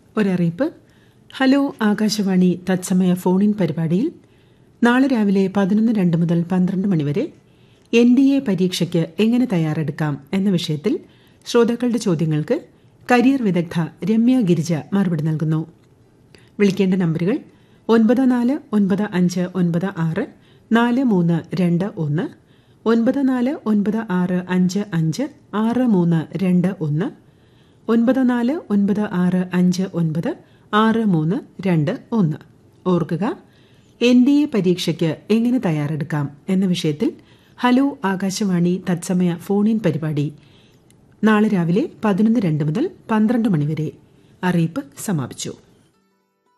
ഒരറിയിപ്പ്. Hello Akashvani തത്സമയ ഫോണിൻ പരിപാടിയിൽ നാളെ രാവിലെ 11:02 മുതൽ 12 മണിവരെ NDA പരീക്ഷയ്ക്ക് എങ്ങനെ തയ്യാറെടുക്കാം എന്ന വിഷയത്തിൽ ശ്രോതാക്കളുടെ ചോദ്യങ്ങൾക്ക് കരിയർ വിദഗ്ധ രമ്യ ഗിരിജ മറുപടി നൽകുന്നു. വിളിക്കേണ്ട നമ്പറുകൾ 949596 4321, 949655 6321, 949659 6321. ഓർക്കുക, NDA പരീക്ഷയ്ക്ക് എങ്ങനെ തയ്യാറെടുക്കാം എന്ന വിഷയത്തിൽ ഹലോ ആകാശവാണി തത്സമയ ഫോണിൻ പരിപാടി നാളെ രാവിലെ 11:02 മുതൽ 12 മണിവരെ. അറിയിപ്പ് സമാപിച്ചു.